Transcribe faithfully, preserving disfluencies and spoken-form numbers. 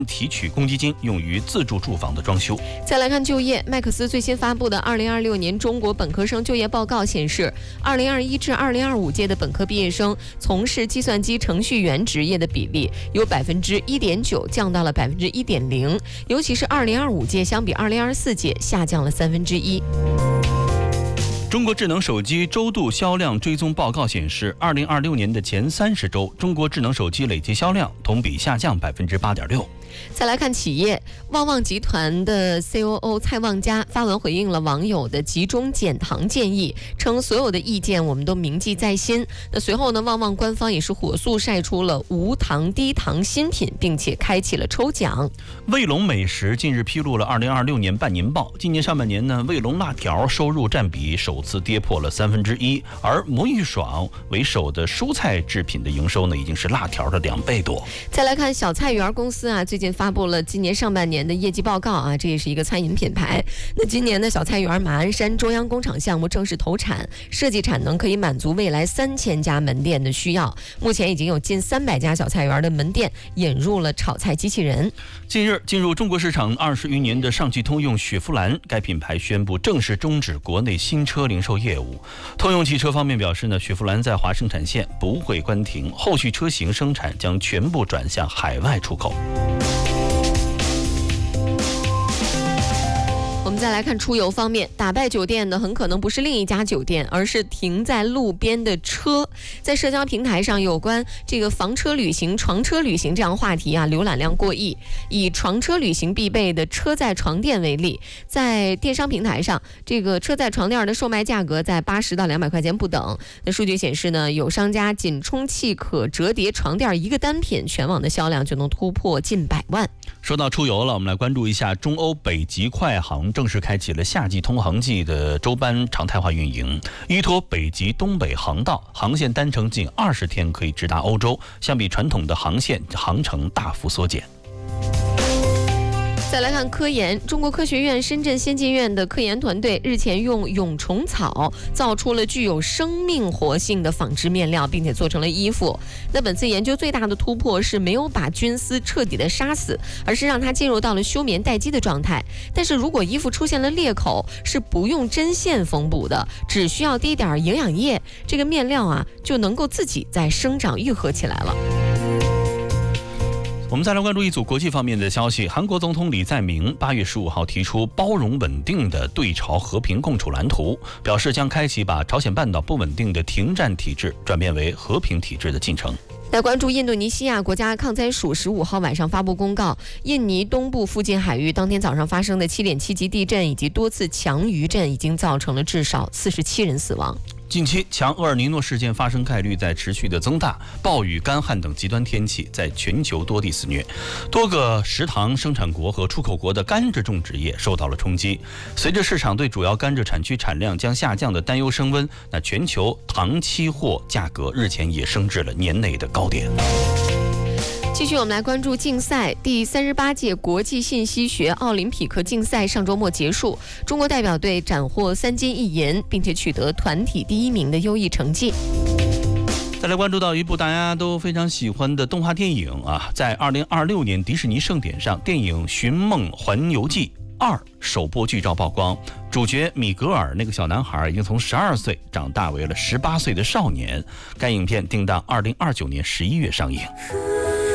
提取公积金用于自住住房的装修。 再来看就业，麦克斯最新发布的二零二六年中国本科生就业报告显示，二零二一至二零二五届的本科毕业生从事计算机程序员职业的比例由百分之一点九降到了百分之一点零，尤其是二零二五届相比二零二四届下降了三分之一。 中国智能手机周度销量追踪报告显示，二零二六年的前三十周，中国智能手机累计销量同比下降百分之八点六。 再来看企业，旺旺集团的 C O O 蔡旺佳发文回应了网友的集中减糖建议，称所有的意见我们都铭记在心。那随后呢，旺旺官方也是火速晒出了无糖低糖新品，并且开启了抽奖。 卫龙美食近日披露了二零二六年半年报，今年上半年呢，卫龙辣条收入占比首次跌破了三分之一，而魔芋爽为首的蔬菜制品的营收呢，已经是辣条的两倍多。 再来看小菜园公司啊，最近发布了今年上半年的业绩报告啊，这也是一个餐饮品牌。那今年的小菜园马鞍山中央工厂项目正式投产，设计产能可以满足未来三千家门店的需要。目前已经有近三百家小菜园的门店引入了炒菜机器人。 近日进入中国市场二十余年的上汽通用雪佛兰，该品牌宣布正式终止国内新车零售业务。通用汽车方面表示呢，雪佛兰在华生产线不会关停，后续车型生产将全部转向海外出口。 我们再来看出游方面，打败酒店的很可能不是另一家酒店，而是停在路边的车。在社交平台上，有关这个房车旅行、床车旅行这样话题啊，浏览量过亿。以床车旅行必备的车载床垫为例，在电商平台上，这个车载床垫的售卖价格在八十到两百块钱不等。那数据显示呢，有商家仅充气可折叠床垫一个单品，全网的销量就能突破近百万。 说到出游了，我们来关注一下中欧北极快航正式开启了夏季通航季的周班常态化运营。依托北极东北航道，航线单程近二十天可以直达欧洲，相比传统的航线，航程大幅缩减。 再来看科研，中国科学院深圳先进院的科研团队日前用蛹虫草造出了具有生命活性的纺织面料，并且做成了衣服。那本次研究最大的突破是没有把菌丝彻底的杀死，而是让它进入到了休眠待机的状态。但是如果衣服出现了裂口，是不用针线缝补的，只需要滴点营养液，这个面料啊就能够自己再生长愈合起来了。 我们再来关注一组国际方面的消息。韩国总统李在明八月十五号提出包容稳定的对朝和平共处蓝图，表示将开启把朝鲜半岛不稳定的停战体制转变为和平体制的进程。 来关注印度尼西亚国家抗灾署十五号晚上发布公告，印尼东部附近海域当天早上发生的七点七级地震以及多次强余震已经造成了至少四十七人死亡。 近期强厄尔尼诺事件发生概率在持续的增大，暴雨、干旱等极端天气在全球多地肆虐，多个食糖生产国和出口国的甘蔗种植业受到了冲击。随着市场对主要甘蔗产区产量将下降的担忧升温，那全球糖期货价格日前也升至了年内的高点。 继续我们来关注竞赛，第三十八届国际信息学奥林匹克竞赛上周末结束，中国代表队斩获三金一银，并且取得团体第一名的优异成绩。 再来关注到一部大家都非常喜欢的动画电影啊，在二零二六年迪士尼盛典上，电影《寻梦环游记二》首播剧照曝光，主角米格尔那个小男孩已经从十二岁长大为了十八岁的少年。该影片定档二零二九年十一月上映。